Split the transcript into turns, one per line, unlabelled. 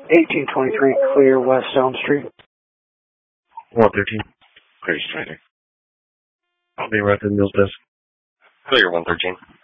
1823 Clear, West Elm Street.
113.
Clear, Strider.
I'll be right at the Mills desk.
Clear, 113.